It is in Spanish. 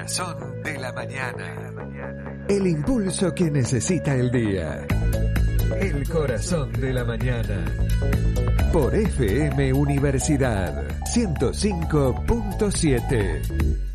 corazón de la mañana. El impulso que necesita el día. El corazón de la mañana. Por FM Universidad 105.7.